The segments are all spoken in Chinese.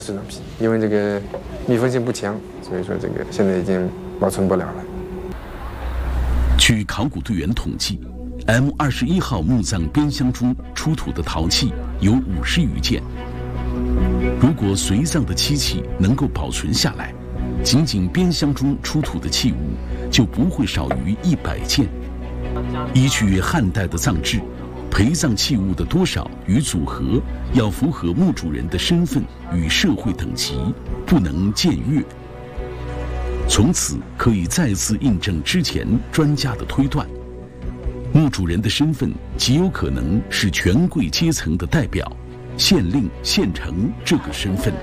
水上品，因为这个密封性不强，所以说这个现在已经保存不了了。 据考古队员统计，M21号墓葬边箱中出土的陶器有50余件。如果随葬的漆器能够保存下来，仅仅边箱中出土的器物就不会少于100件。依据汉代的葬制，陪葬器物的多少与组合要符合墓主人的身份与社会等级，不能僭越。从此可以再次印证之前专家的推断，墓主人的身份极有可能是权贵阶层的代表，县令、县丞这个身份。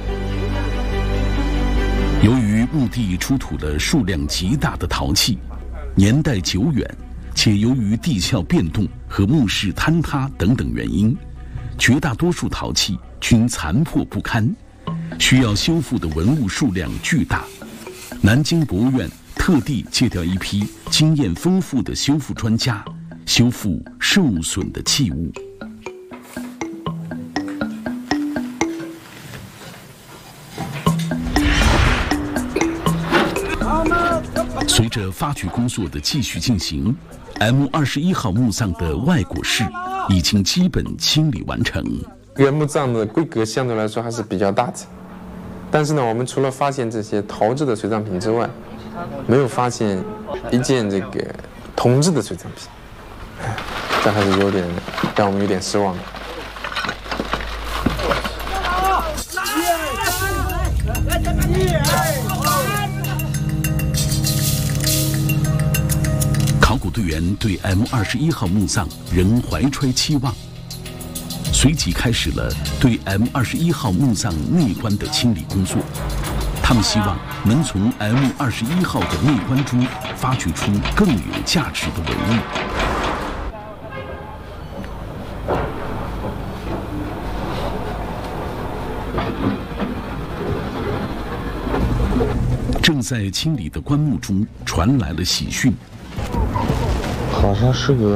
由于墓地出土了数量极大的陶器，年代久远，且由于地壳变动和墓室坍塌等等原因，绝大多数陶器均残破不堪，需要修复的文物数量巨大。南京博物院特地借调一批经验丰富的修复专家，修复受损的器物。随着发掘工作的继续进行，M21号墓葬的外椁室已经基本清理完成。 原墓葬的规格相对来说还是比较大的，但是呢，我们除了发现这些陶制的水葬品之外，没有发现一件这个铜制的水葬品，这还是有点让我们有点失望的。 考古队员对 M21号墓葬仍怀揣期望，随即开始了对 M21号墓葬内棺的清理工作。他们希望能从 M21号的内棺中发掘出更有价值的文物。正在清理的棺木中传来了喜讯， 好像是个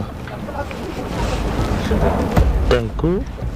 蛋糕。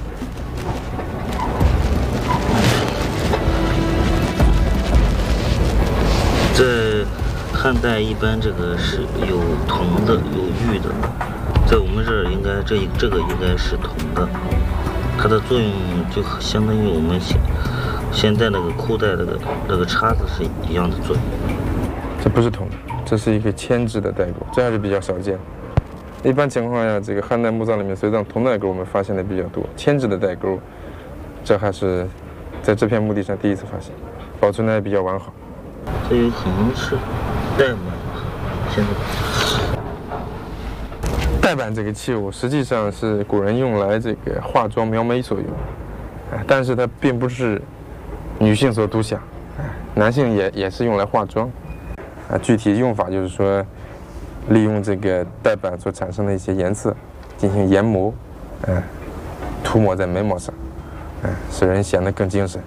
在汉代一般这个是有铜的，有玉的，在我们这儿应该这个应该是铜的，它的作用就相当于我们现在那个裤带那个叉子是一样的作用。 这不是铜的，这是一个铅制的带钩，这还是比较少见。一般情况下，这个汉代墓葬里面随葬铜带钩我们发现的比较多，铅制的带钩，这还是在这片墓地上第一次发现，保存的还比较完好。 这有可能是带板，现在带板这个器物实际上是古人用来这个化妆描眉所用，但是它并不是女性所独享，男性也是用来化妆。具体用法就是说，利用这个带板所产生的一些颜色进行研磨，涂抹在眉毛上，使人显得更精神。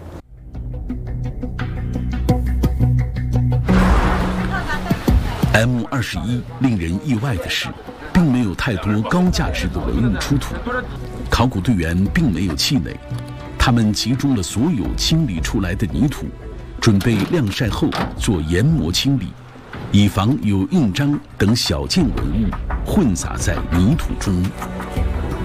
M21令人意外的是，并没有太多高价值的文物出土。考古队员并没有气馁，他们集中了所有清理出来的泥土，准备晾晒后做研磨清理，以防有印章等小件文物混杂在泥土中。